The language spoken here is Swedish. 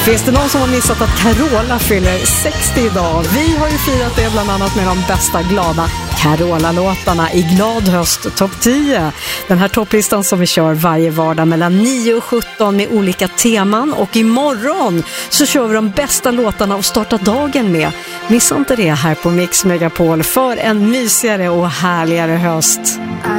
Finns det någon som har missat att Carola fyller 60 idag? Vi har ju firat det bland annat med de bästa glada Carola-låtarna i Glad höst topp 10. Den här topplistan som vi kör varje vardag mellan 9 och 17 med olika teman. Och imorgon så kör vi de bästa låtarna och startar dagen med. Missa inte det här på Mix Megapol för en mysigare och härligare höst.